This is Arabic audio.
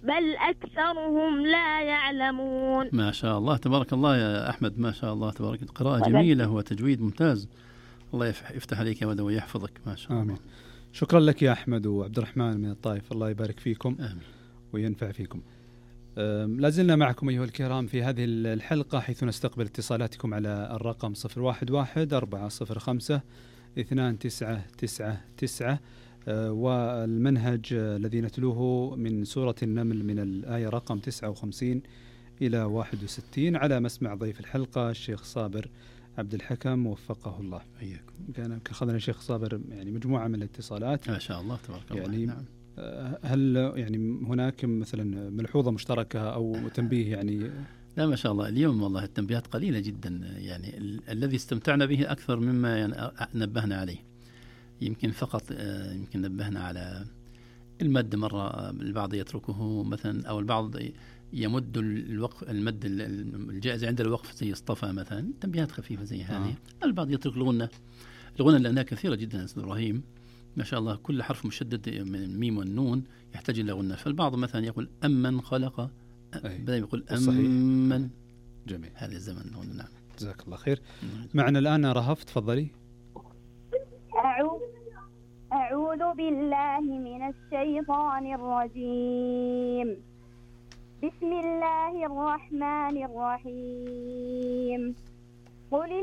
بل أكثرهم لا يعلمون. ما شاء الله تبارك الله يا أحمد، ما شاء الله تبارك، قراءة جميلة وتجويد ممتاز. الله يفتح عليك يا ودى ويحفظك، ما شاء الله. آمين. شكرا لك يا أحمد وعبد الرحمن من الطائف، الله يبارك فيكم. آمين. وينفع فيكم. لازلنا معكم أيها الكرام في هذه الحلقة، حيث نستقبل اتصالاتكم على الرقم 011-405-2999 والمنهج الذي نتلوه من سورة النمل من الآية رقم 59 إلى 61 على مسمع ضيف الحلقة الشيخ صابر عبد الحكم وفقه الله. حياكم. كان أخذنا الشيخ صابر يعني مجموعة من الاتصالات، ما شاء الله تبارك الله. يعني نعم. هل يعني هناك مثلا ملحوظة مشتركة أو تنبيه يعني؟ لا ما شاء الله، اليوم والله التنبيهات قليلة جدا، يعني الذي استمتعنا به أكثر مما يعني نبهنا عليه. يمكن فقط يمكن نبهنا على المد، مرة البعض يتركه مثلا، أو البعض يمد الوقف، المد الجائز عند الوقف زي اصطفى مثلا، تنبيهات خفيفة زي هذه. البعض يترك الغنة لأنها كثيرة جدا أستاذ إبراهيم، ما شاء الله، كل حرف مشدد من الميم والنون يحتاج إلى غنة. فالبعض مثلا يقول أمن خلق، بدأ يقول أمن. جميل، هذا الزمن هنا. نعم، جزاك الله خير. معنا الآن رهف، تفضلي. أعوذ بالله من الشيطان الرجيم. بسم الله الرحمن الرحيم. قل